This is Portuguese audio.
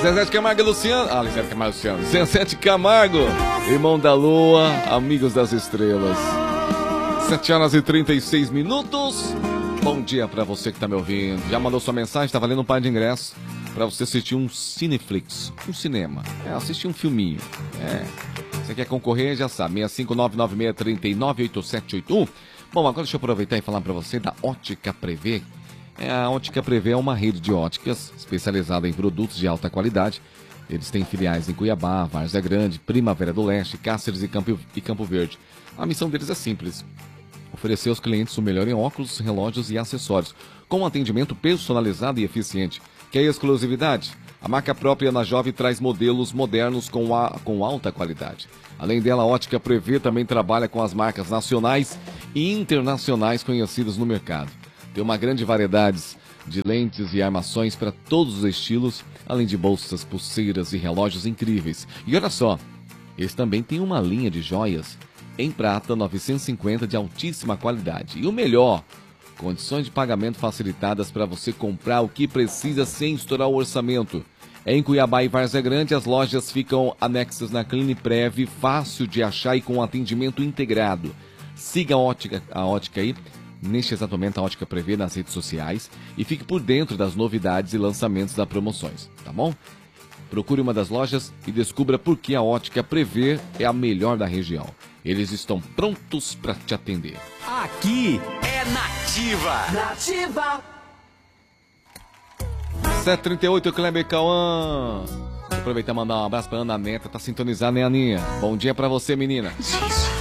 Zezé de Camargo e Luciano. Zezé de Camargo e Luciano. Zezé de Camargo, Irmão da Lua, Amigos das Estrelas. 7h36. Bom dia pra você que tá me ouvindo. Já mandou sua mensagem? Tá valendo um par de ingressos pra você assistir um Cineflix, um cinema. Assistir um filminho. Você quer concorrer? Já sabe. 65996398781. Bom, agora deixa eu aproveitar e falar pra você da Ótica Prevê. A Ótica Prevê é uma rede de óticas especializada em produtos de alta qualidade. Eles têm filiais em Cuiabá, Várzea Grande, Primavera do Leste, Cáceres e Campo Verde. A missão deles é simples: oferecer aos clientes o melhor em óculos, relógios e acessórios, com um atendimento personalizado e eficiente. Quer exclusividade? A marca própria Ana Jovem traz modelos modernos com alta qualidade. Além dela, a Ótica Prevê também trabalha com as marcas nacionais e internacionais conhecidas no mercado. Tem uma grande variedade de lentes e armações para todos os estilos, além de bolsas, pulseiras e relógios incríveis. E olha só, eles também têm uma linha de joias em prata 950 de altíssima qualidade. E o melhor, condições de pagamento facilitadas para você comprar o que precisa sem estourar o orçamento. Em Cuiabá e Várzea Grande, as lojas ficam anexas na Cliniprev, fácil de achar e com atendimento integrado. Siga a ótica aí, neste exato momento, a Ótica Prevê nas redes sociais e fique por dentro das novidades e lançamentos das promoções, tá bom? Procure uma das lojas e descubra por que a Ótica Prevê é a melhor da região. Eles estão prontos para te atender. Aqui é Nativa. Nativa. 7h38, Kleber Cauã. Vou aproveitar e mandar um abraço pra Ana Neta, tá sintonizada, né, Aninha? Bom dia pra você, menina.